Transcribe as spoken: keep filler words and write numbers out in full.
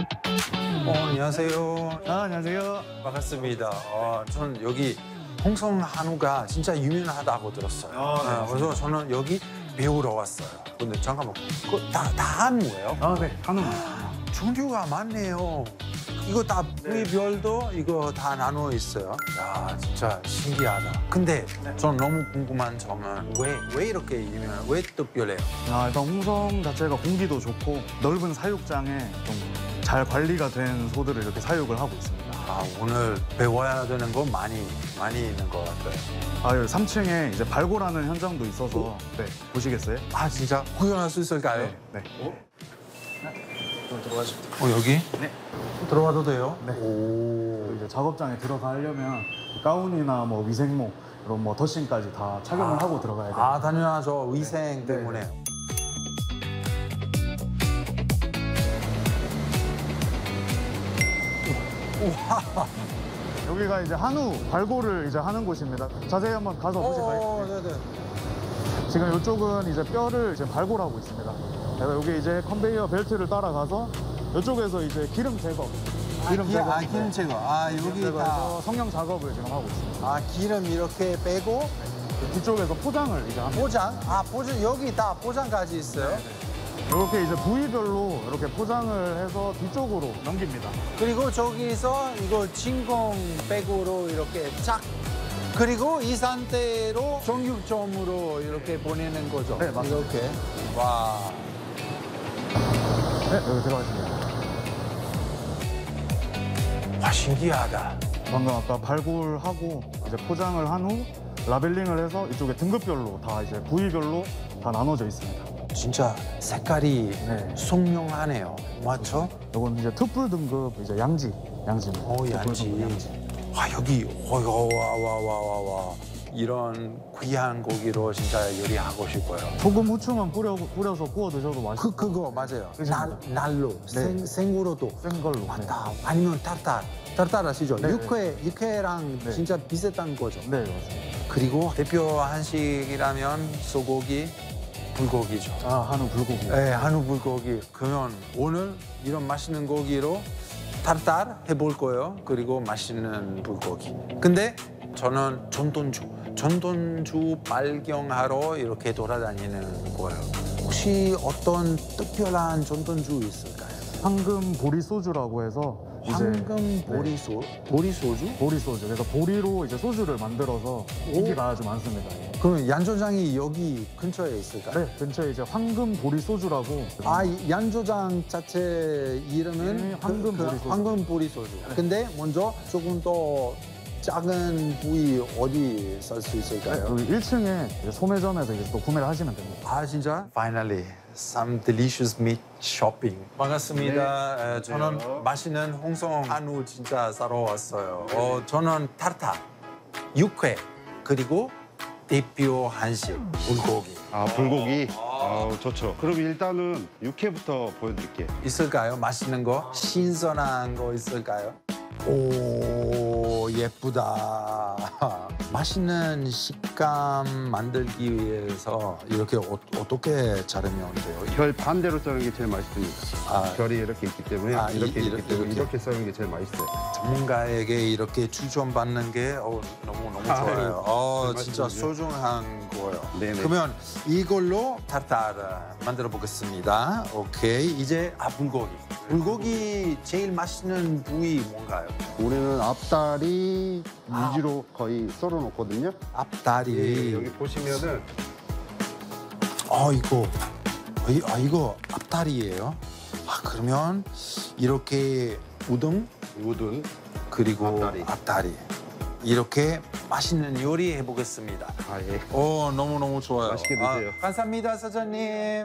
어, 안녕하세요. 아, 안녕하세요. 반갑습니다. 어, 저는 여기 홍성 한우가 진짜 유명하다고 들었어요. 아, 네, 네, 그래서 저는 여기 배우러 왔어요. 근데 잠깐만, 그거 다, 다 한우예요? 아, 네, 한우. 종류가 많네요. 이거 다 부위별도 이거 다 나누어 있어요. 야, 진짜 신기하다. 근데 전 너무 궁금한 점은 왜, 왜 이렇게 유명해요? 왜 특별해요? 아, 일단 홍성 자체가 공기도 좋고 넓은 사육장에 좀 잘 관리가 된 소들을 이렇게 사육을 하고 있습니다. 아, 오늘 배워야 되는 거 많이, 많이 있는 것 같아요. 아, 여기 삼 층에 이제 발골하는 현장도 있어서 네, 보시겠어요? 아, 진짜? 구경할 수 있을까요? 네. 좀 들어가시죠. 어, 여기? 네. 들어가도 돼요? 네. 오. 이제 작업장에 들어가려면 가운이나 뭐 위생모 이런 뭐 더싱까지 다 착용을 아. 하고 들어가야 돼요. 아, 당연하죠. 위생 네. 때문에. 우와. 여기가 이제 한우 발골을 이제 하는 곳입니다. 자세히 한번 가서 보실까요? 어, 네네. 지금 이쪽은 이제 뼈를 이제 발골하고 있습니다. 그래서 여기 이제 컨베이어 벨트를 따라가서 이쪽에서 이제 기름 제거, 기름 기- 제거, 아, 기름 제거. 아, 기름 여기 다. 제거해서 성형 작업을 지금 하고 있습니다. 아, 기름 이렇게 빼고 뒤쪽에서 포장을 이제 합니다. 포장. 아, 포장. 여기 다 포장까지 있어요. 이렇게 이제 부위별로 이렇게 포장을 해서 뒤쪽으로 넘깁니다. 그리고 저기서 이거 진공백으로 이렇게 쫙. 그리고 이 상태로 정육점으로 이렇게 보내는 거죠. 네, 맞습니다. 이렇게. 와. 네, 여기 들어가십니다. 와, 신기하다. 방금 아까 발골하고 이제 포장을 한 후 라벨링을 해서 이쪽에 등급별로 다 이제 부위별로 다 나눠져 있습니다. 진짜 색깔이 네. 선명하네요. 맞죠? 이건 이제 특불 등급 이제 양지, 양지입니다. 어, 특불 양지. 등급 양지. 와, 여기 와, 와, 와, 와, 와, 와. 이런 귀한 고기로 진짜 요리하고 싶어요. 소금 후추만 뿌려, 뿌려서 구워 드셔도 맛있고 그, 그거 맞아요. 그죠? 날, 날로, 생, 생으로도. 센 걸로. 맞다. 아니면 타르타르. 타르타르 아시죠? 네, 육회, 육회랑 네. 진짜 비슷한 거죠. 네, 네, 맞습니다. 그리고 대표 한식이라면 소고기, 불고기죠. 아, 한우 불고기. 네, 한우 불고기. 그러면 오늘 이런 맛있는 고기로 타르타르 해볼 거예요. 그리고 맛있는 불고기. 근데 저는 전통주, 전통주 발견하러 이렇게 돌아다니는 거예요. 혹시 어떤 특별한 전통주 있을까요? 황금 보리 소주라고 해서 이제 황금 보리소, 보리소주? 보리 소주. 그래서 보리로 이제 소주를 만들어서 인기가 아주 많습니다. 그러면 양조장이 여기 근처에 있을까요? 네, 근처에 이제 황금 보리 소주라고. 아, 이 양조장 자체 이름은 이름이 황금 보리소주. 황금 보리소주. 근데 먼저 조금 더 작은 부위 어디 살 수 있을까요? 여기 일 층에 소매점에서 이제 또 구매를 하시면 됩니다. 아, 진짜? Finally, some delicious meat shopping. 반갑습니다. 에, 저는 맛있는 홍성 한우 진짜 사러 왔어요. 어, 저는 타르타, 육회, 그리고 대표 한식, 불고기. 아, 불고기? 아, 좋죠. 그럼 일단은 육회부터 보여드릴게요. 있을까요? 맛있는 거? 신선한 거 있을까요? 오, 예쁘다. 맛있는 식감 만들기 위해서 이렇게 어, 어떻게 자르면 돼요? 결 반대로 썰는 게 제일 맛있습니다. 아, 결이 이렇게 있기 때문에 아, 이- 이렇게 이렇게, 있기 때문에 이렇게. 이렇게 썰는 게 제일 맛있어요. 전문가에게 이렇게 추천받는 게 어, 너무 너무 아, 좋아요. 어, 네, 진짜 말씀이죠. 소중한 거예요. 네네. 그러면 이걸로 타르타르 만들어 보겠습니다. 오케이. 이제 아 불고기. 불고기 제일 맛있는 부위 뭔가요? 우리는 앞다리 위주로 거의 썰어 놓거든요. 앞다리. 예, 여기 보시면은 아 이거 아, 이- 아 이거 앞다리예요. 아 그러면 이렇게 우등 우둔, 그리고 앞다리. 앞다리 이렇게 맛있는 요리 해보겠습니다. 아 예. 오 너무 너무 좋아요. 맛있게 드세요. 아, 감사합니다 사장님.